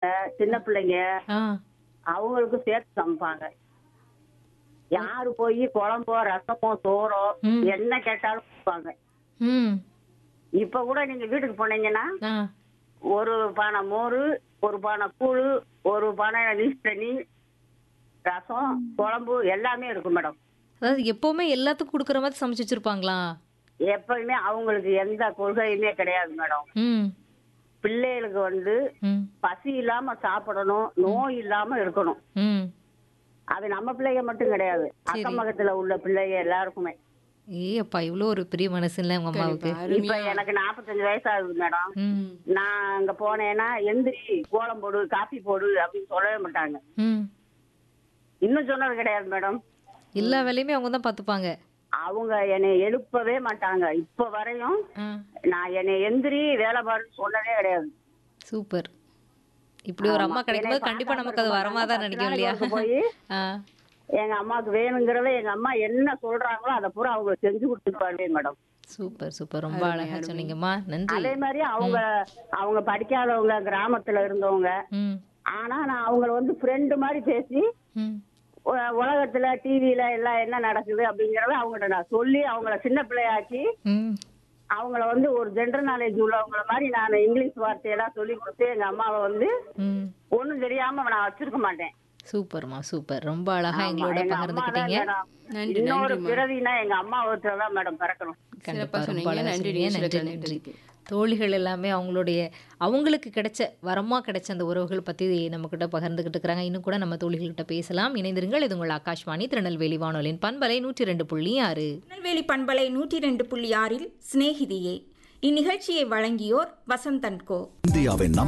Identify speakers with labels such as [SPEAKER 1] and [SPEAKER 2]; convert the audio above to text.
[SPEAKER 1] சின்ன பிள்ளைங்க
[SPEAKER 2] ஆ.
[SPEAKER 1] அவங்களுக்கு சேர்த்து சமைப்பாங்க. யாரு போய் குழம்போ ரசமோ சோறோ
[SPEAKER 2] ம்.
[SPEAKER 1] என்ன கேட்டாலும் கொடுப்பாங்க.
[SPEAKER 2] ம்.
[SPEAKER 1] இப்ப கூட நீங்க வீட்டுக்கு போனீங்கன்னா
[SPEAKER 2] ஆ.
[SPEAKER 1] ஒரு பானை மோரு, ஒரு பானை கூழு, ஒரு பானை நீஸ் தண்ணி, ரசம், குழம்பு எல்லாமே இருக்கும் மேடம்.
[SPEAKER 2] அதாவது எப்பவுமே எல்லாத்துக்கும் குடுக்குற மாதிரி சமைச்சு வச்சிருப்பாங்களா?
[SPEAKER 1] எப்பயுமே அவங்களுக்கு எந்த கொள்கையுமே கிடையாது மேடம்.
[SPEAKER 2] ம்.
[SPEAKER 1] பிள்ளைகளுக்கு வந்து
[SPEAKER 2] ம்.
[SPEAKER 1] பசி இல்லாம சாப்பிடணும், நோய் இல்லாம இருக்கணும்.
[SPEAKER 2] ம்.
[SPEAKER 1] அது நம்ம பிள்ளைங்க மட்டும் கிடையாது,
[SPEAKER 2] சரி.
[SPEAKER 1] அக்கம் பக்கத்துல உள்ள பிள்ளைங்க எல்லாருக்குமே.
[SPEAKER 2] அப்பா இவ்ளோ ஒரு பெரிய மனசு இல்ல உங்க அம்மாவுக்கு.
[SPEAKER 1] இப்ப
[SPEAKER 3] அருமையா.
[SPEAKER 1] எனக்கு 45 வயசாகுது மேடம்.
[SPEAKER 2] ம்.
[SPEAKER 1] நான் அங்க போனேன்னா எந்திரி கோலம் போடு காபி போடு அப்படின்னு சொல்லவே மாட்டாங்க.
[SPEAKER 2] ம்.
[SPEAKER 1] இன்னும் சொன்னது கிடையாது மேடம்.
[SPEAKER 2] எல்லா வேலையுமே அவங்க தான் பாத்துப்பாங்க.
[SPEAKER 1] அவங்க என்னை எழுப்பவே மாட்டாங்க இப்ப வரையும்.
[SPEAKER 2] ஆ.
[SPEAKER 1] நான் என்னை எந்திரி வேலை பாருன்னு சொன்னதே கிடையாது.
[SPEAKER 2] சூப்பர். இப்படி ஒரு
[SPEAKER 1] ஆமா.
[SPEAKER 2] அம்மா கிடைக்கும்போது
[SPEAKER 1] என்னை
[SPEAKER 2] கண்டிப்பா
[SPEAKER 1] பார்க்காம
[SPEAKER 2] நமக்கு அது
[SPEAKER 1] இருக்க
[SPEAKER 2] வரமா தான்
[SPEAKER 1] மாட்டாங்க.
[SPEAKER 2] நினைக்கும் இல்லையா?
[SPEAKER 1] 10 நாளைக்கு போய்
[SPEAKER 2] ஆ.
[SPEAKER 1] எங்க அம்மாவுக்கு வேணுங்கிறத எங்க அம்மா என்ன சொல்றாங்களோ அதை பூரா அவங்க செஞ்சு கொடுத்துருப்பாங்க மேடம்.
[SPEAKER 2] Super super. ரொம்ப
[SPEAKER 3] அருமை,
[SPEAKER 2] அழகா
[SPEAKER 3] அருமை.
[SPEAKER 2] சொன்னீங்கம்மா. நன்றி.
[SPEAKER 1] அதே மாதிரி அவங்க படிக்காதவங்க கிராமத்துல இருந்தவங்க.
[SPEAKER 2] ம்.
[SPEAKER 1] ஆனா நான் அவங்கள வந்து ஃப்ரெண்டு மாதிரி பேசி
[SPEAKER 2] ம்.
[SPEAKER 1] உலகத்துல டிவில எல்லாம் என்ன நடக்குது அப்படிங்கறத அவங்ககிட்ட நான் சொல்லி அவங்கள சின்ன பிள்ளையாக்கி
[SPEAKER 2] ம்.
[SPEAKER 1] அவங்கள வந்து ஒரு ஜென்ரல் நாலேஜ் உள்ளவங்கள மாதிரி நான் இங்கிலீஷ் வார்த்தையெல்லாம் சொல்லி கொடுத்து எங்க அம்மாவை வந்து
[SPEAKER 2] ம்.
[SPEAKER 1] ஒண்ணும் தெரியாம நான் வச்சிருக்க மாட்டேன்.
[SPEAKER 2] சூப்பர்மா சூப்பர். ரொம்ப அழகா
[SPEAKER 1] ஆமா,
[SPEAKER 2] எங்களோட
[SPEAKER 1] எங்க அம்மா தான்
[SPEAKER 2] பகிர்ந்துக்கிட்டீங்க.
[SPEAKER 1] மேடம்.
[SPEAKER 3] நன்றி,
[SPEAKER 1] இன்னொரு
[SPEAKER 3] நன்றிம்மா.
[SPEAKER 1] பிறவினா எங்க அம்மா ஒருத்தர் தான் மேடம் பிறக்கணும்.
[SPEAKER 2] கண்டிப்பா
[SPEAKER 3] சிறப்பா
[SPEAKER 2] ரொம்ப
[SPEAKER 3] சொன்னீங்க.
[SPEAKER 2] அழகா
[SPEAKER 3] நன்றி,
[SPEAKER 2] சொன்னீங்க.
[SPEAKER 3] நிகழ்ச்சியில
[SPEAKER 2] நன்றி நன்றி.
[SPEAKER 3] கலந்துக்கிட்டதுக்கு.
[SPEAKER 2] தோழிகள் எல்லாமே அவங்களுக்கு கிடைச்ச வரமா கிடைச்ச அந்த உறவுகள் பத்தி நம்ம கிட்ட பகிர்ந்துகிட்டு இருக்கிறாங்க. இன்னும் கூட நம்ம தோழிகள்கிட்ட பேசலாம். இணைந்திருங்கள். இது உங்கள் ஆகாஷ்வாணி திருநெல்வேலி வானொலியின் பண்பலை 102.6.
[SPEAKER 4] திருநெல்வேலி பண்பலை 102.6 சிநேகிதியே. இந்நிகழ்ச்சியை வழங்கியோர் வசந்தன் கோ.
[SPEAKER 5] இந்தியாவின்